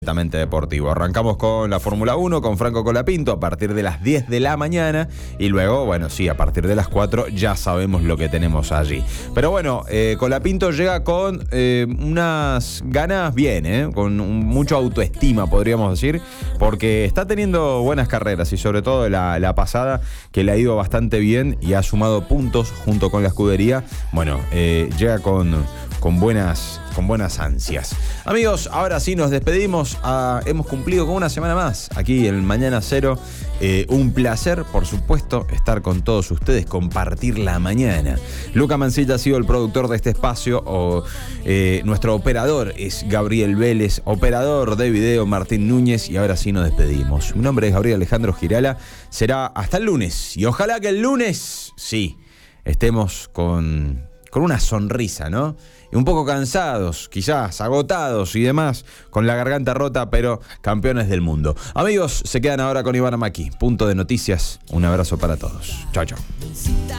Deportivo. Arrancamos con la Fórmula 1 con Franco Colapinto a partir de las 10 de la mañana y luego, bueno, sí, a partir de las 4 ya sabemos lo que tenemos allí. Pero bueno, Colapinto llega con unas ganas bien, con mucha autoestima, podríamos decir, porque está teniendo buenas carreras y sobre todo la pasada que le ha ido bastante bien y ha sumado puntos junto con la escudería. Bueno, llega con buenas ansias. Amigos, ahora sí nos despedimos. Hemos cumplido con una semana más aquí en Mañana Cero. Un placer, por supuesto, estar con todos ustedes, compartir la mañana. Luca Mancilla ha sido el productor de este espacio. Nuestro operador es Gabriel Vélez, operador de video Martín Núñez, y ahora sí nos despedimos. Mi nombre es Gabriel Alejandro Girala. Será hasta el lunes. Y ojalá que el lunes, sí, estemos con una sonrisa, ¿no? Y un poco cansados, quizás, agotados y demás, con la garganta rota, pero campeones del mundo. Amigos, se quedan ahora con Iván Amaki. Punto de noticias. Un abrazo para todos. Chao, chao.